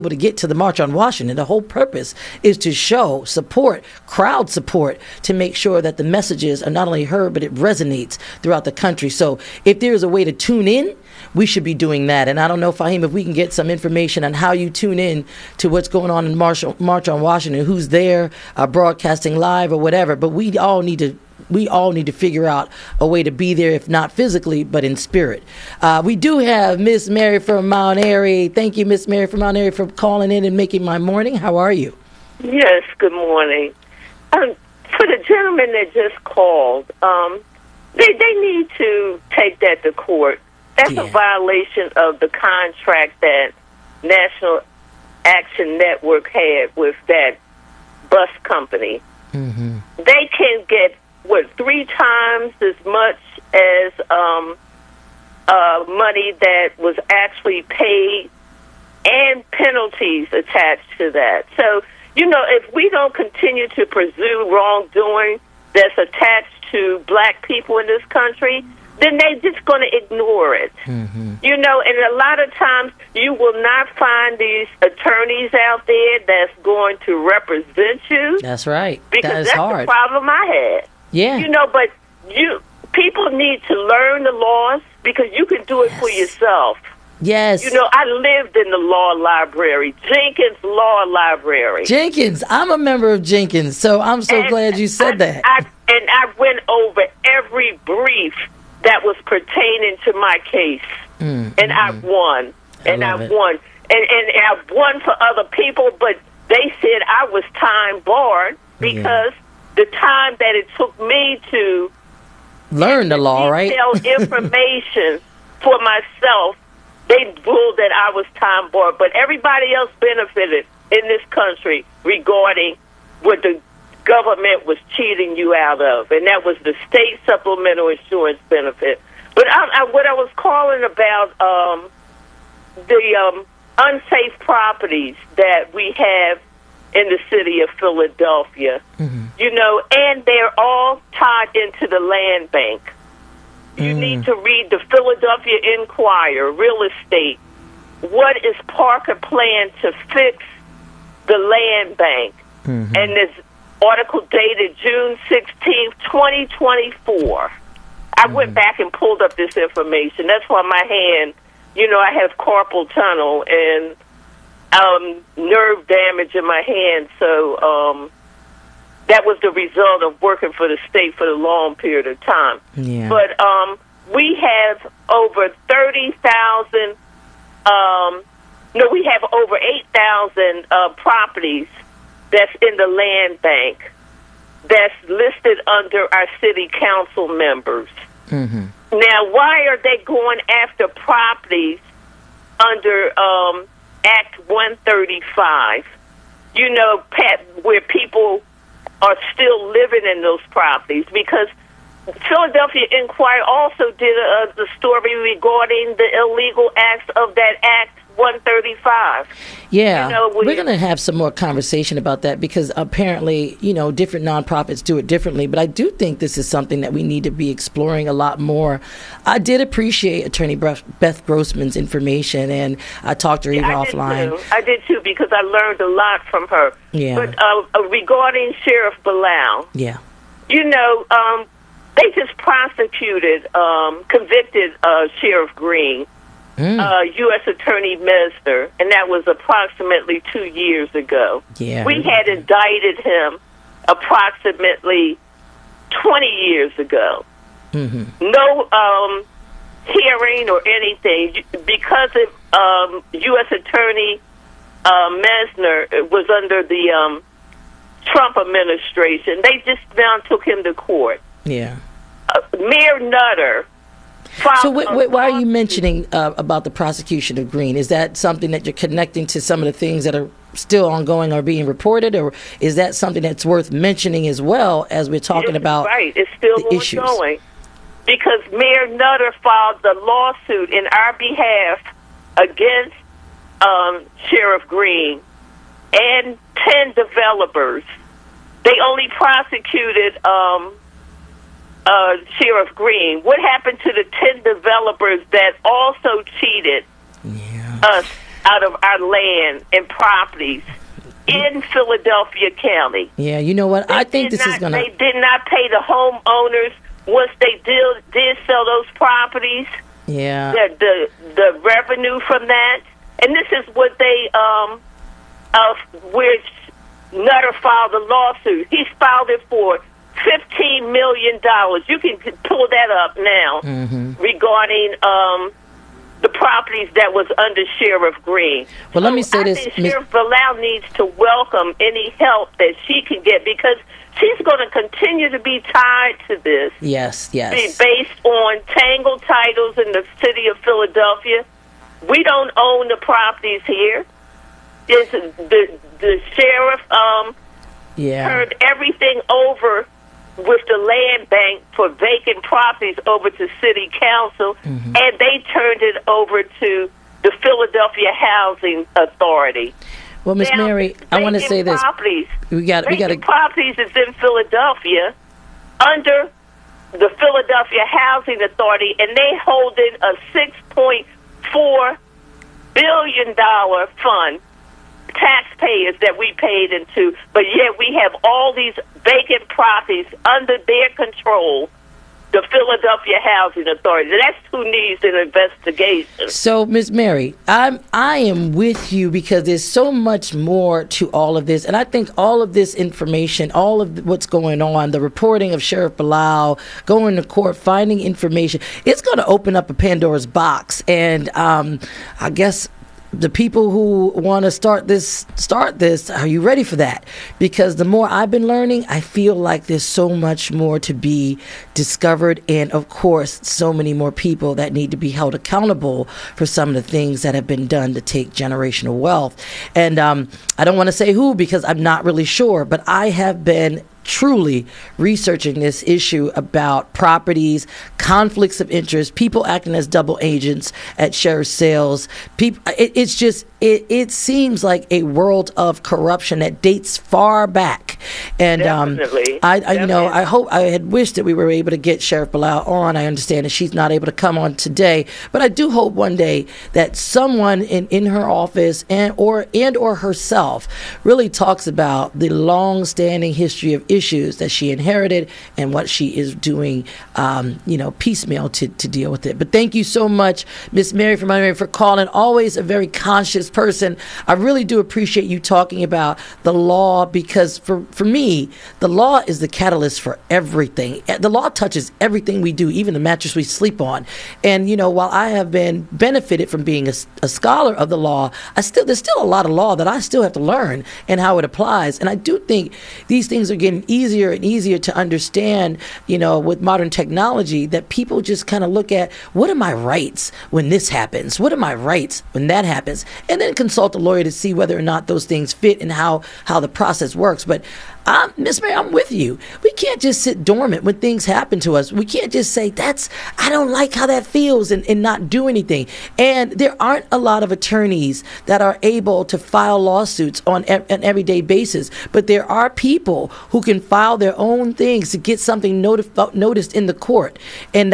to get to the March on Washington. The whole purpose is to show support, crowd support, to make sure that the messages are not only heard, but it resonates throughout the country. So if there is a way to tune in, we should be doing that. And I don't know, Fahim, if we can get some information on how you tune in to what's going on in March on Washington, who's there, broadcasting live or whatever. But we all need to figure out a way to be there, if not physically, but in spirit. We do have Miss Mary from Mount Airy. Thank you, Miss Mary from Mount Airy, for calling in and making my morning. How are you? Yes, good morning. For the gentleman that just called, they need to take that to court. That's a violation of the contract that National Action Network had with that bus company. Mm-hmm. They can get 3 times as much as money that was actually paid, and penalties attached to that. So, if we don't continue to pursue wrongdoing that's attached to black people in this country, then they're just going to ignore it. Mm-hmm. And a lot of times you will not find these attorneys out there that's going to represent you. That's right. Because that's hard. The problem I had. Yeah. But people need to learn the laws, because you can do it for yourself. Yes. I lived in the law library, Jenkins Law Library. Jenkins. I'm a member of Jenkins, so I'm so glad you said that. I went over every brief that was pertaining to my case, and I won. And I won. And I won for other people, but they said I was time barred because the time that it took me to learn the law, right? Detailed information for myself, they ruled that I was time barred. But everybody else benefited in this country regarding what the government was cheating you out of, and that was the state supplemental insurance benefit. But what I was calling about, the unsafe properties that we have in the city of Philadelphia, and they're all tied into the land bank. You need to read the Philadelphia Inquirer, real estate. What is Parker plan to fix the land bank? And this article dated June 16th, 2024. I went back and pulled up this information. That's why my hand, I have carpal tunnel and nerve damage in my hand. So that was the result of working for the state for a long period of time. Yeah. But we have over 30,000, we have over 8,000 properties that's in the land bank that's listed under our city council members. Mm-hmm. Now, why are they going after properties under Act 135? Where people are still living in those properties, because Philadelphia Inquirer also did the story regarding the illegal acts of that Act 135. Yeah, we're going to have some more conversation about that, because apparently, different nonprofits do it differently. But I do think this is something that we need to be exploring a lot more. I did appreciate Attorney Beth Grossman's information, and I talked to her even offline. I did too, because I learned a lot from her. Yeah. But regarding Sheriff Bilal, they just prosecuted, convicted Sheriff Green. U.S. Attorney Mesner, and that was approximately 2 years ago. Yeah. We had indicted him approximately 20 years ago. Mm-hmm. No hearing or anything, because of U.S. Attorney Mesner was under the Trump administration. They just now took him to court. Yeah. Mayor Nutter. So why are you mentioning about the prosecution of Green? Is that something that you're connecting to some of the things that are still ongoing or being reported, or is that something that's worth mentioning as well as we're talking about it's still the issues? Ongoing, because Mayor Nutter filed the lawsuit in our behalf against Sheriff Green and 10 developers. They only prosecuted Sheriff Green. What happened to the 10 developers that also cheated us out of our land and properties in Philadelphia County. Yeah, you know what? I think this is going to... They did not pay the homeowners once they did sell those properties. Yeah. The revenue from that. And this is what they, which Nutter filed a lawsuit. He's filed it for $15 million. You can pull that up now regarding the properties that was under Sheriff Green. Well, let me say this. Sheriff Bilal needs to welcome any help that she can get because she's going to continue to be tied to this. Yes. Based on tangled titles in the city of Philadelphia. We don't own the properties here. The sheriff turned everything over with the land bank for vacant properties over to city council, and they turned it over to the Philadelphia Housing Authority. Well, Miss Mary, I want to say this. We got properties is in Philadelphia under the Philadelphia Housing Authority, and they hold in a $6.4 billion fund, taxpayers that we paid into, but yet we have all these vacant properties under their control, the Philadelphia Housing Authority. That's who needs an investigation. So, Ms. Mary, I am with you because there's so much more to all of this. And I think all of this information, all of what's going on, the reporting of Sheriff Bilal, going to court, finding information, it's going to open up a Pandora's box. And I guess the people who want to start this. Are you ready for that? Because the more I've been learning, I feel like there's so much more to be discovered. And of course, so many more people that need to be held accountable for some of the things that have been done to take generational wealth. And I don't want to say who because I'm not really sure, but I have been truly researching this issue about properties, conflicts of interest, people acting as double agents at sheriff sales. It seems like a world of corruption that dates far back. And Definitely. I had wished that we were able to get Sheriff Bilal on. I understand that she's not able to come on today, but I do hope one day that someone in her office and or herself really talks about the long-standing history of issues that she inherited and what she is doing, piecemeal to deal with it. But thank you so much, Miss Mary from Miami, for calling. Always a very conscious person. I really do appreciate you talking about the law because for me, the law is the catalyst for everything. The law touches everything we do, even the mattress we sleep on. And, while I have been benefited from being a scholar of the law, there's still a lot of law that I still have to learn and how it applies. And I do think these things are getting easier and easier to understand, with modern technology, that people just kind of look at, what are my rights when this happens? What are my rights when that happens? And then consult a lawyer to see whether or not those things fit and how the process works. But Miss Mary, I'm with you. We can't just sit dormant when things happen to us. We can't just say, I don't like how that feels and not do anything. And there aren't a lot of attorneys that are able to file lawsuits on an everyday basis. But there are people who can file their own things to get something noticed in the court. And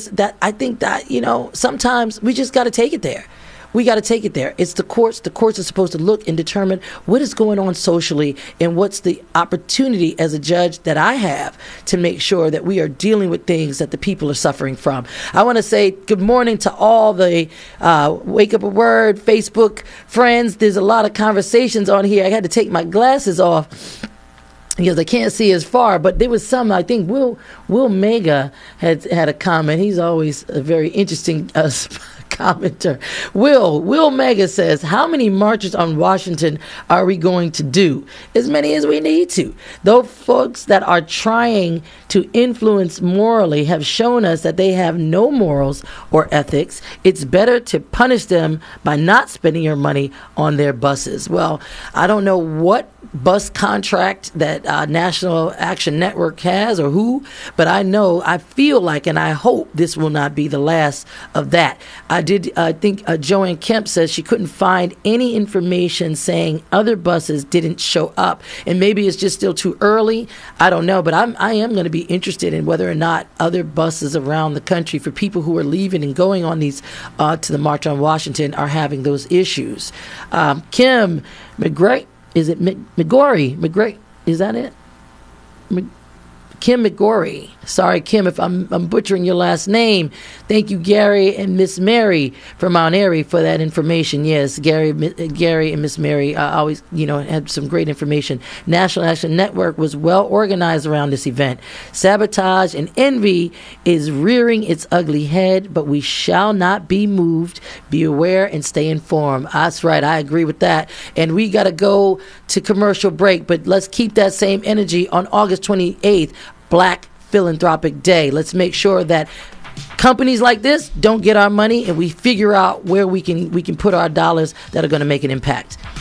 I think that, sometimes we just got to take it there. We got to take it there. It's the courts. The courts are supposed to look and determine what is going on socially and what's the opportunity as a judge that I have to make sure that we are dealing with things that the people are suffering from. I want to say good morning to all the Wake Up a Word Facebook friends. There's a lot of conversations on here. I had to take my glasses off because I can't see as far, but there was some, I think Will Mega had a comment. He's always a very interesting commenter. Will Mega says, how many marches on Washington are we going to do? As many as we need to. Those folks that are trying to influence morally have shown us that they have no morals or ethics. It's better to punish them by not spending your money on their buses. Well, I don't know what bus contract that National Action Network has or who, but I feel like and I hope this will not be the last of that. I I think Joanne Kemp says she couldn't find any information saying other buses didn't show up. And maybe it's just still too early. I don't know. But I am going to be interested in whether or not other buses around the country for people who are leaving and going on these to the March on Washington are having those issues. Kim McGray, is it McGorry? McGray, is that it? Kim McGorry. Sorry, Kim, if I'm butchering your last name. Thank you, Gary and Miss Mary from Mount Airy for that information. Yes, Gary and Miss Mary always, had some great information. National Action Network was well organized around this event. Sabotage and envy is rearing its ugly head, but we shall not be moved. Be aware and stay informed. That's right. I agree with that. And we got to go to commercial break, but let's keep that same energy on August 28th. Black Philanthropic Day. Let's make sure that companies like this don't get our money and we figure out where we can put our dollars that are going to make an impact.